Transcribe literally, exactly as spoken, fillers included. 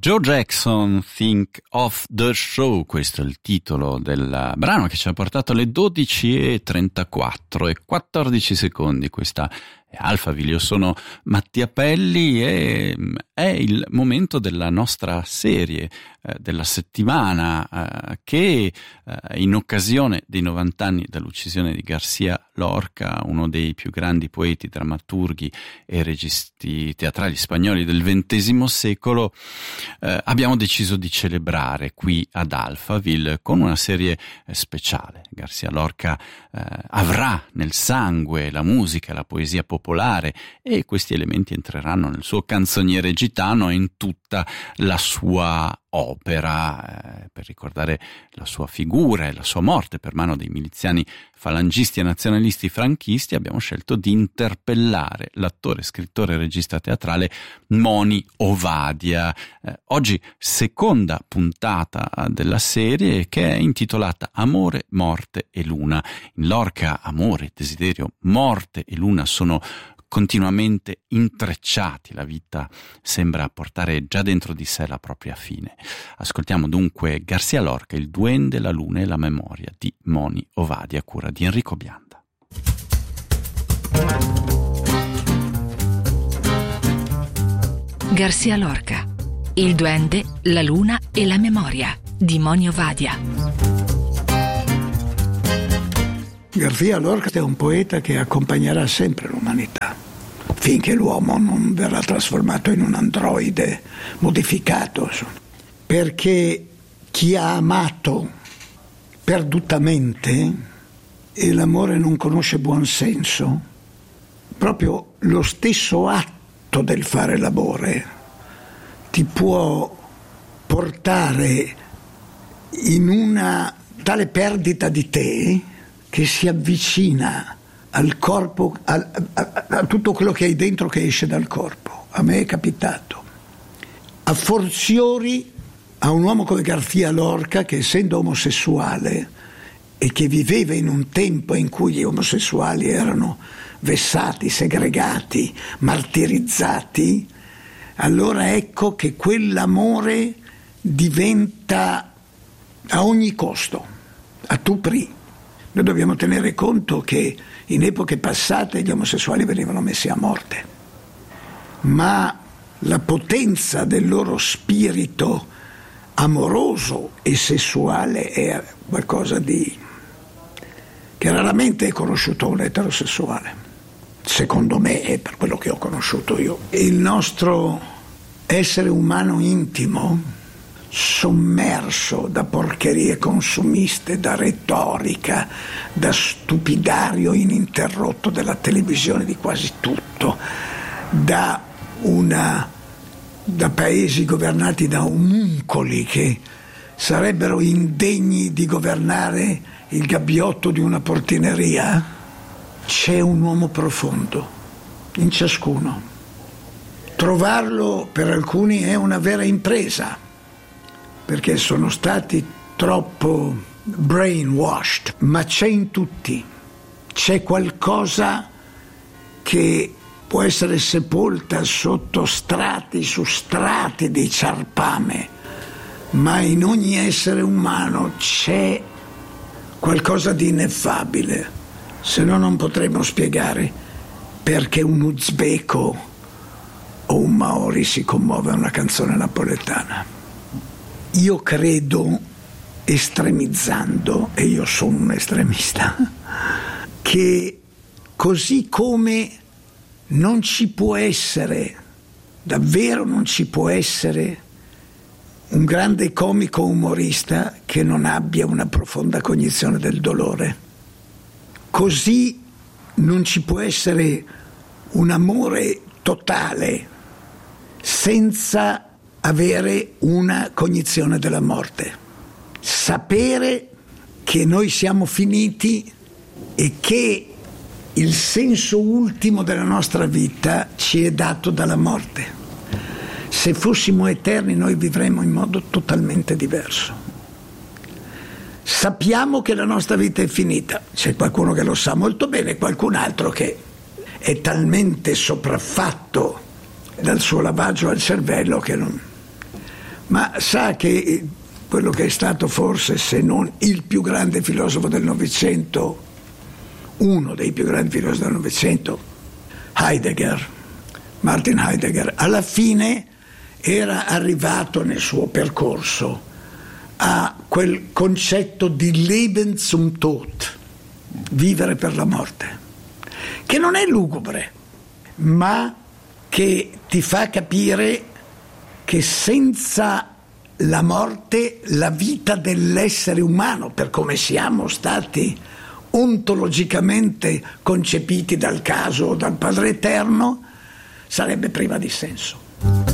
Joe Jackson, Think of the Show, questo è il titolo del brano che ci ha portato alle dodici e trentaquattro e quattordici secondi. Questa è Alphaville, io sono Mattia Pelli e è il momento della nostra serie eh, della settimana eh, che eh, in occasione dei novanta anni dall'uccisione di García Lorca, uno dei più grandi poeti, drammaturghi e registi teatrali spagnoli del ventesimo secolo, eh, abbiamo deciso di celebrare qui ad Alphaville con una serie eh, speciale. García Lorca eh, avrà nel sangue la musica, la poesia popolare, e questi elementi entreranno nel suo canzoniere gitano e in tutta la sua opera, eh, per ricordare la sua figura e la sua morte per mano dei miliziani falangisti e nazionalisti franchisti. Abbiamo scelto di interpellare l'attore, scrittore e regista teatrale Moni Ovadia. Eh, oggi seconda puntata della serie, che è intitolata Amore, Morte e Luna. In Lorca amore, desiderio, morte e luna sono continuamente intrecciati, la vita sembra portare già dentro di sé la propria fine. Ascoltiamo dunque García Lorca, Il duende, la luna e la memoria di Moni Ovadia, a cura di Enrico Bianda. García Lorca, Il duende, la luna e la memoria di Moni Ovadia. García Lorca è un poeta che accompagnerà sempre l'umanità, finché l'uomo non verrà trasformato in un androide modificato, perché chi ha amato perdutamente, e l'amore non conosce buon senso, proprio lo stesso atto del fare l'amore ti può portare in una tale perdita di te che si avvicina al corpo, a, a, a tutto quello che hai dentro che esce dal corpo. A me è capitato. A fortiori a un uomo come García Lorca, che essendo omosessuale e che viveva in un tempo in cui gli omosessuali erano vessati, segregati, martirizzati, allora ecco che quell'amore diventa a ogni costo, a tout prix. Noi dobbiamo tenere conto che in epoche passate gli omosessuali venivano messi a morte, ma la potenza del loro spirito amoroso e sessuale è qualcosa di che raramente è conosciuto un eterosessuale. Secondo me, è per quello che ho conosciuto io. Il nostro essere umano intimo, sommerso da porcherie consumiste, da retorica, da stupidario ininterrotto della televisione di quasi tutto, da una da paesi governati da omuncoli che sarebbero indegni di governare il gabbiotto di una portineria, c'è un uomo profondo in ciascuno. Trovarlo per alcuni è una vera impresa, perché sono stati troppo brainwashed, ma c'è in tutti, c'è qualcosa che può essere sepolta sotto strati su strati di ciarpame, ma in ogni essere umano c'è qualcosa di ineffabile, se no non potremmo spiegare perché un uzbeko o un maori si commuove a una canzone napoletana. Io credo, estremizzando, e io sono un estremista, che così come non ci può essere, davvero non ci può essere, un grande comico umorista che non abbia una profonda cognizione del dolore, così non ci può essere un amore totale senza avere una cognizione della morte, sapere che noi siamo finiti e che il senso ultimo della nostra vita ci è dato dalla morte. Se fossimo eterni noi vivremmo in modo totalmente diverso. Sappiamo che la nostra vita è finita, c'è qualcuno che lo sa molto bene, qualcun altro che è talmente sopraffatto dal suo lavaggio al cervello che non Ma sa che quello che è stato forse, se non il più grande filosofo del Novecento, uno dei più grandi filosofi del Novecento, Heidegger, Martin Heidegger, alla fine era arrivato nel suo percorso a quel concetto di Leben zum Tod, vivere per la morte, che non è lugubre, ma che ti fa capire che senza la morte la vita dell'essere umano, per come siamo stati ontologicamente concepiti dal caso o dal Padre Eterno, sarebbe priva di senso.